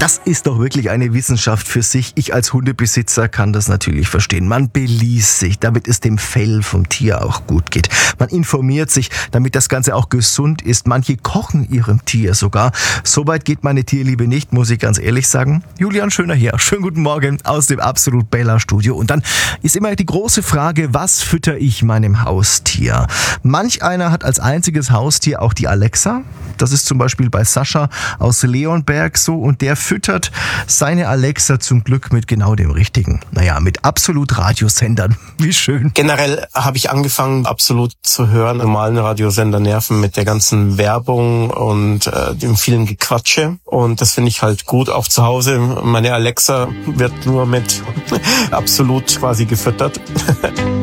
Das ist doch wirklich eine Wissenschaft für sich. Ich als Hundebesitzer kann das natürlich verstehen. Man beließt sich, damit es dem Fell vom Tier auch gut geht. Man informiert sich, damit das Ganze auch gesund ist. Manche kochen ihrem Tier sogar. Soweit geht meine Tierliebe nicht, muss ich ganz ehrlich sagen. Julian Schöner hier. Schönen guten Morgen aus dem Absolut Bella Studio. Und dann ist immer die große Frage, was fütter ich meinem Haustier? Manch einer hat als einziges Haustier auch die Alexa. Das ist zum Beispiel bei Sascha aus Leonberg so, und der füttert seine Alexa zum Glück mit genau dem Richtigen. Naja, mit Absolut-Radiosendern. Wie schön. Generell habe ich angefangen, Absolut zu hören. Normalen Radiosender nerven mit der ganzen Werbung und dem vielen Gequatsche. Und das finde ich halt gut, auch zu Hause. Meine Alexa wird nur mit Absolut quasi gefüttert.